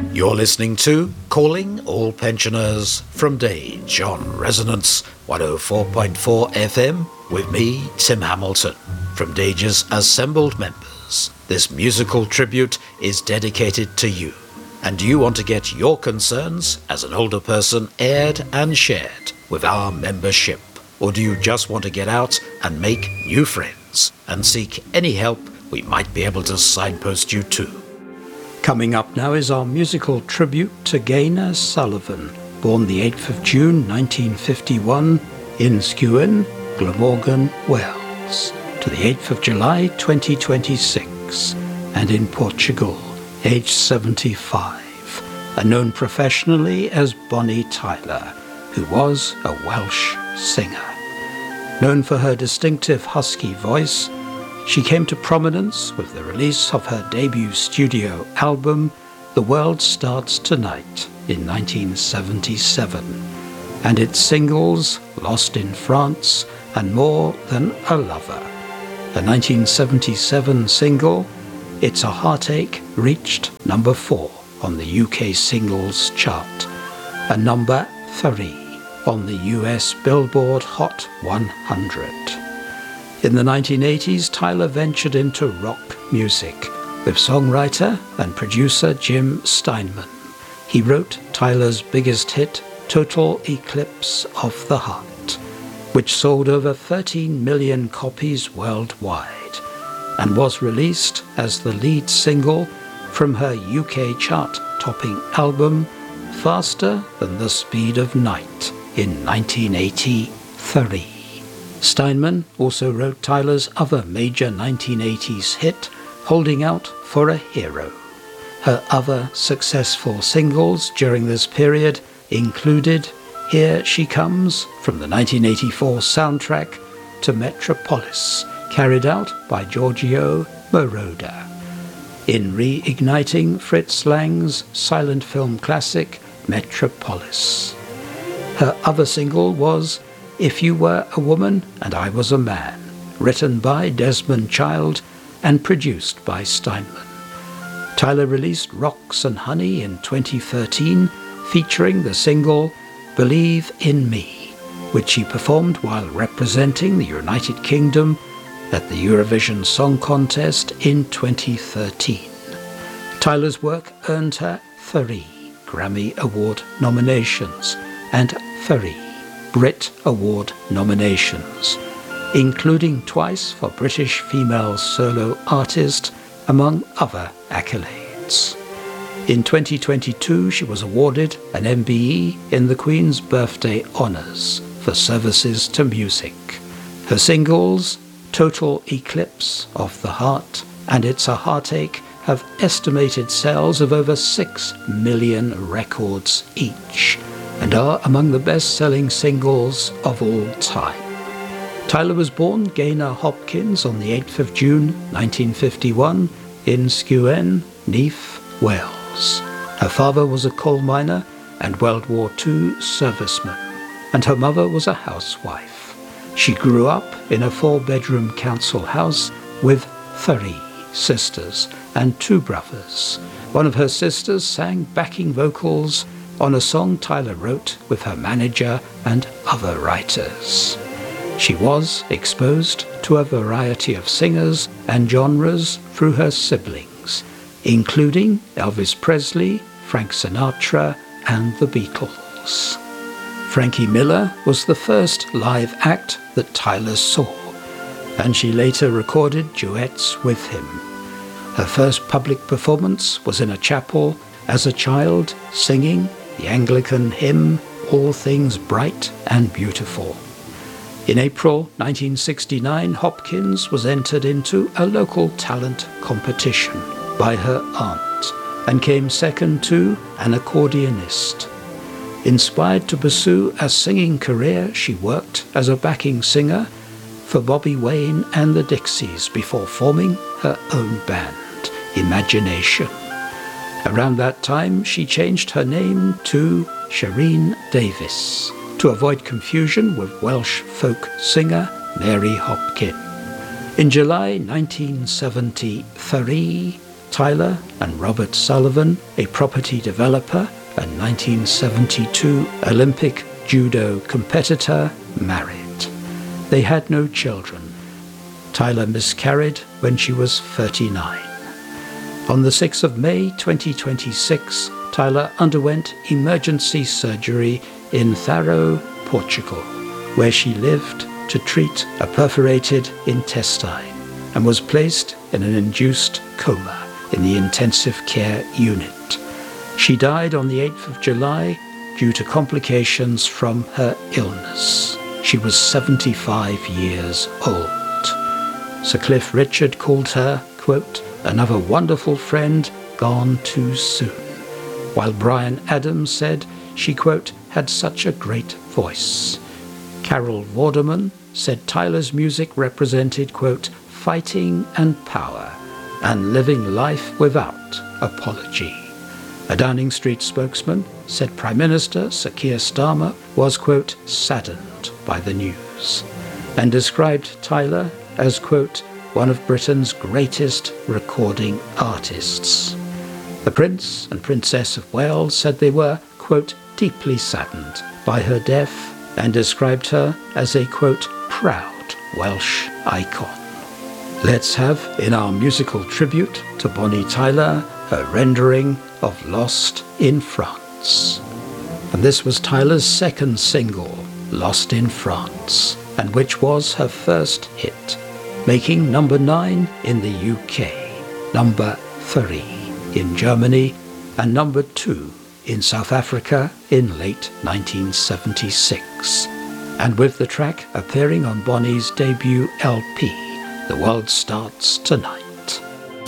You're listening to Calling All Pensioners from Dage on Resonance 104.4 FM with me, Tim Hamilton. From Dage's assembled members, this musical tribute is dedicated to you. And do you want to get your concerns as an older person aired and shared with our membership? Or do you just want to get out and make new friends and seek any help we might be able to signpost you to? Coming up now is our musical tribute to Gaynor Sullivan, born the 8th of June 1951 in Skewen, Glamorgan, Wales, to the 8th of July 2026, and in Portugal, aged 75, and known professionally as Bonnie Tyler, who was a Welsh singer. Known for her distinctive husky voice, she came to prominence with the release of her debut studio album, The World Starts Tonight, in 1977, and its singles, Lost in France and More Than a Lover. The 1977 single, It's a Heartache, reached number 4 on the UK singles chart, and number 3 on the US Billboard Hot 100. In the 1980s, Tyler ventured into rock music with songwriter and producer Jim Steinman. He wrote Tyler's biggest hit, Total Eclipse of the Heart, which sold over 13 million copies worldwide and was released as the lead single from her UK chart-topping album, Faster Than the Speed of Night, in 1983. Steinman also wrote Tyler's other major 1980s hit, Holding Out for a Hero. Her other successful singles during this period included Here She Comes from the 1984 soundtrack to Metropolis, carried out by Giorgio Moroder. In reigniting Fritz Lang's silent film classic Metropolis. Her other single was If You Were a Woman and I Was a Man, written by Desmond Child and produced by Steinman. Tyler released Rocks and Honey in 2013, featuring the single Believe in Me, which she performed while representing the United Kingdom at the Eurovision Song Contest in 2013. Tyler's work earned her 3 Grammy Award nominations and 3 Brit Award nominations, including twice for British Female Solo Artist, among other accolades. In 2022, she was awarded an MBE in the Queen's Birthday Honours for services to music. Her singles, Total Eclipse of the Heart and It's a Heartache, have estimated sales of over 6 million records each, and are among the best-selling singles of all time. Tyler was born Gaynor Hopkins on the 8th of June 1951 in Skewen, Neath, Wales. Her father was a coal miner and World War II serviceman, and her mother was a housewife. She grew up in a 4-bedroom council house with 3 sisters and 2 brothers. One of her sisters sang backing vocals on a song Tyler wrote with her manager and other writers. She was exposed to a variety of singers and genres through her siblings, including Elvis Presley, Frank Sinatra, and the Beatles. Frankie Miller was the first live act that Tyler saw, and she later recorded duets with him. Her first public performance was in a chapel as a child, singing the Anglican hymn, All Things Bright and Beautiful. In April 1969, Hopkins was entered into a local talent competition by her aunt and came second to an accordionist. Inspired to pursue a singing career, she worked as a backing singer for Bobby Wayne and the Dixies before forming her own band, Imagination. Around that time, she changed her name to Shireen Davis to avoid confusion with Welsh folk singer Mary Hopkin. In July 1973, Tyler and Robert Sullivan, a property developer and 1972 Olympic judo competitor, married. They had no children. Tyler miscarried when she was 39. On the 6th of May 2026, Tyler underwent emergency surgery in Faro, Portugal, where she lived to treat a perforated intestine and was placed in an induced coma in the intensive care unit. She died on the 8th of July due to complications from her illness. She was 75 years old. Sir Cliff Richard called her, quote, another wonderful friend gone too soon, while Bryan Adams said she, quote, had such a great voice. Carol Vorderman said Tyler's music represented, quote, fighting and power and living life without apology. A Downing Street spokesman said Prime Minister Sir Keir Starmer was, quote, saddened by the news and described Tyler as, quote, one of Britain's greatest recording artists. The Prince and Princess of Wales said they were, quote, deeply saddened by her death and described her as a, quote, proud Welsh icon. Let's have, in our musical tribute to Bonnie Tyler, her rendering of Lost in France. And this was Tyler's second single, Lost in France, and which was her first hit, making number 9 in the UK, number 3 in Germany, and number 2 in South Africa in late 1976, and with the track appearing on Bonnie's debut LP, The World Starts Tonight.